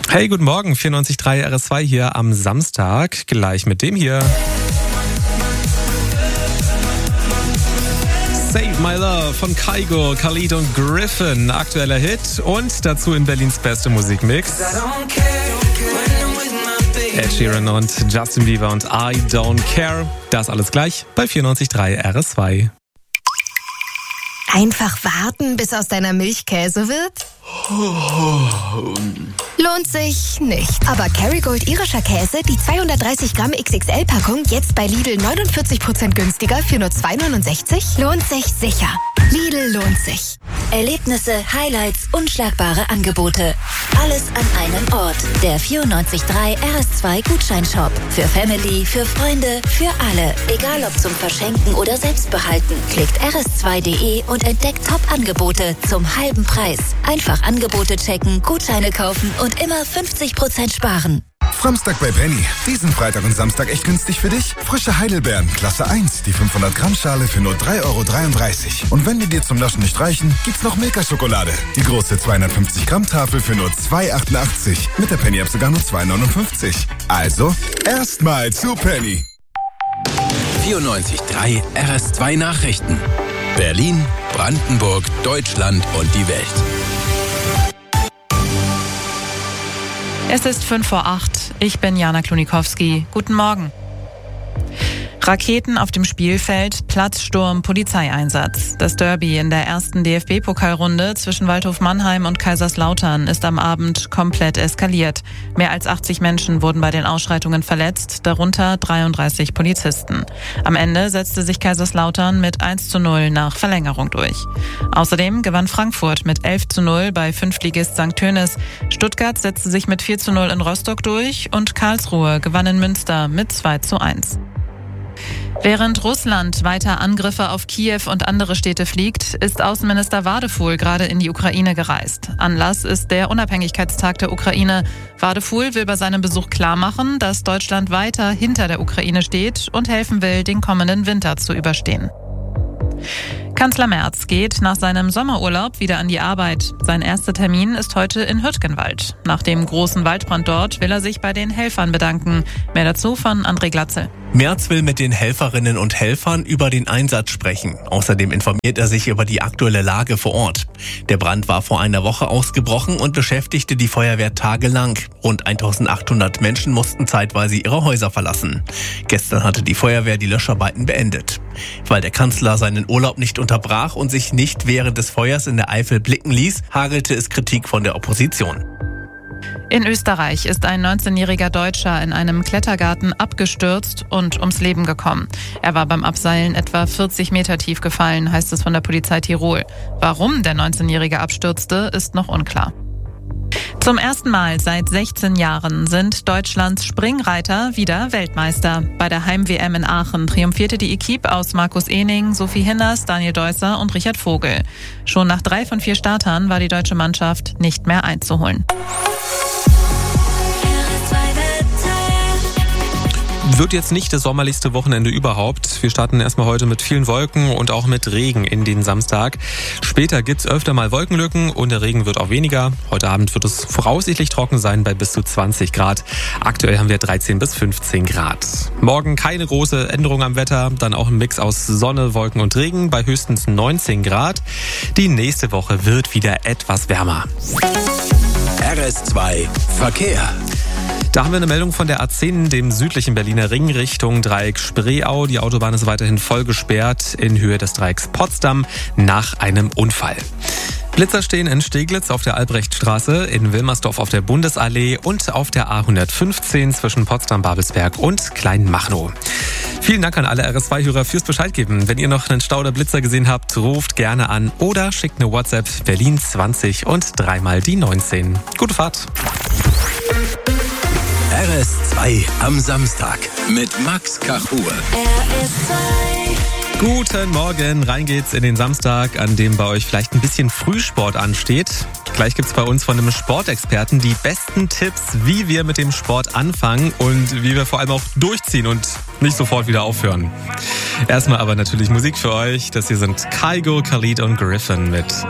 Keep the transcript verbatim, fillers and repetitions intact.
Hey, guten Morgen, vierundneunzig Komma drei R S zwei hier am Samstag, gleich mit dem hier. Save My Love von Kygo, Khalid und Griffin, aktueller Hit und dazu in Berlins beste Musikmix. Ed Sheeran und Justin Bieber und I Don't Care. Das alles gleich bei vierundneunzig Komma drei R S zwei. Einfach warten, bis aus deiner Milch Käse wird? Lohnt sich nicht. Aber Kerrygold irischer Käse, die zweihundertdreißig Gramm X X L-Packung, jetzt bei Lidl neunundvierzig Prozent günstiger für nur zwei neunundsechzig, lohnt sich sicher. Lidl lohnt sich. Erlebnisse, Highlights, unschlagbare Angebote. Alles an einem Ort. Der vierundneunzig Komma drei R S zwei Gutscheinshop. Für Family, für Freunde, für alle. Egal ob zum Verschenken oder Selbstbehalten. Klickt r s zwei punkt de und entdeckt Top-Angebote zum halben Preis. Einfach Angebote checken, Gutscheine kaufen und immer fünfzig Prozent sparen. Samstag bei Penny. Diesen Freitag und Samstag echt günstig für dich? Frische Heidelbeeren, Klasse eins, die fünfhundert Gramm Schale für nur drei Euro dreiunddreißig. Und wenn die dir zum Naschen nicht reichen, gibt's noch Milka-Schokolade. Die große zweihundertfünfzig Gramm Tafel für nur zwei Euro achtundachtzig. Mit der Penny-App sogar nur zwei Euro neunundfünfzig. Also, erstmal zu Penny. vierundneunzig Komma drei R S zwei Nachrichten. Berlin, Brandenburg, Deutschland und die Welt. Es ist fünf vor acht. Ich bin Jana Klonikowski. Guten Morgen. Raketen auf dem Spielfeld, Platzsturm, Polizeieinsatz. Das Derby in der ersten D F B-Pokalrunde zwischen Waldhof Mannheim und Kaiserslautern ist am Abend komplett eskaliert. Mehr als achtzig Menschen wurden bei den Ausschreitungen verletzt, darunter dreiunddreißig Polizisten. Am Ende setzte sich Kaiserslautern mit eins zu null nach Verlängerung durch. Außerdem gewann Frankfurt mit elf zu null bei Fünftligist Sankt Tönis. Stuttgart setzte sich mit vier zu null in Rostock durch und Karlsruhe gewann in Münster mit zwei zu eins. Während Russland weiter Angriffe auf Kiew und andere Städte fliegt, ist Außenminister Wadefuhl gerade in die Ukraine gereist. Anlass ist der Unabhängigkeitstag der Ukraine. Wadefuhl will bei seinem Besuch klarmachen, dass Deutschland weiter hinter der Ukraine steht und helfen will, den kommenden Winter zu überstehen. Kanzler Merz geht nach seinem Sommerurlaub wieder an die Arbeit. Sein erster Termin ist heute in Hürtgenwald. Nach dem großen Waldbrand dort will er sich bei den Helfern bedanken. Mehr dazu von André Glatzel. Merz will mit den Helferinnen und Helfern über den Einsatz sprechen. Außerdem informiert er sich über die aktuelle Lage vor Ort. Der Brand war vor einer Woche ausgebrochen und beschäftigte die Feuerwehr tagelang. Rund eintausendachthundert Menschen mussten zeitweise ihre Häuser verlassen. Gestern hatte die Feuerwehr die Löscharbeiten beendet. Weil der Kanzler seinen Urlaub nicht unterbrach und sich nicht während des Feuers in der Eifel blicken ließ, hagelte es Kritik von der Opposition. In Österreich ist ein neunzehnjähriger Deutscher in einem Klettergarten abgestürzt und ums Leben gekommen. Er war beim Abseilen etwa vierzig Meter tief gefallen, heißt es von der Polizei Tirol. Warum der neunzehnjährige abstürzte, ist noch unklar. Zum ersten Mal seit sechzehn Jahren sind Deutschlands Springreiter wieder Weltmeister. Bei der Heim-W M in Aachen triumphierte die Equipe aus Markus Ehning, Sophie Hinders, Daniel Deusser und Richard Vogel. Schon nach drei von vier Startern war die deutsche Mannschaft nicht mehr einzuholen. Wird jetzt nicht das sommerlichste Wochenende überhaupt. Wir starten erstmal heute mit vielen Wolken und auch mit Regen in den Samstag. Später gibt's öfter mal Wolkenlücken und der Regen wird auch weniger. Heute Abend wird es voraussichtlich trocken sein bei bis zu zwanzig Grad. Aktuell haben wir dreizehn bis fünfzehn Grad. Morgen keine große Änderung am Wetter. Dann auch ein Mix aus Sonne, Wolken und Regen bei höchstens neunzehn Grad. Die nächste Woche wird wieder etwas wärmer. R S zwei Verkehr. Da haben wir eine Meldung von der A zehn, dem südlichen Berliner Ring, Richtung Dreieck Spreeau. Die Autobahn ist weiterhin voll gesperrt in Höhe des Dreiecks Potsdam nach einem Unfall. Blitzer stehen in Steglitz auf der Albrechtstraße, in Wilmersdorf auf der Bundesallee und auf der A hundertfünfzehn zwischen Potsdam-Babelsberg und Kleinmachnow. Vielen Dank an alle R S zwei Hörer fürs Bescheid geben. Wenn ihr noch einen Stau oder Blitzer gesehen habt, ruft gerne an oder schickt eine WhatsApp Berlin zwanzig und dreimal die neunzehn. Gute Fahrt. R S zwei am Samstag mit Max Kachur. R S zwei. Guten Morgen, rein geht's in den Samstag, an dem bei euch vielleicht ein bisschen Frühsport ansteht. Gleich gibt's bei uns von einem Sportexperten die besten Tipps, wie wir mit dem Sport anfangen und wie wir vor allem auch durchziehen und nicht sofort wieder aufhören. Erstmal aber natürlich Musik für euch. Das hier sind Kygo, Khalid und Griffin mit